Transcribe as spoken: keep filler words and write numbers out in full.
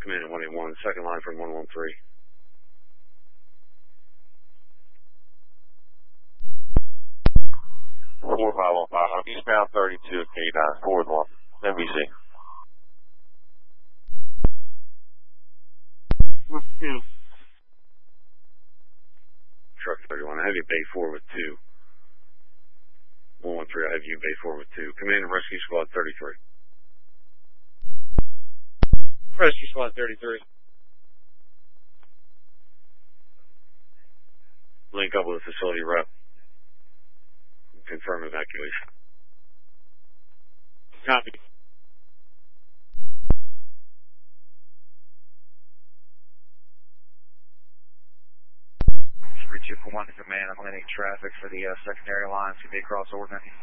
Command at one eight one, second line from one one three. four five one five, I'm eastbound thirty-two at K nine, forward one, N B C. two. Truck thirty-one, I have you bay four with two. one one three, I have you bay four with two. Command and Rescue Squad thirty-three. Rescue Squad thirty-three. Link up with the facility rep. Confirm evacuation. Copy. three two four one to command, I'm landing traffic for the uh, secondary lines to be across Oregon.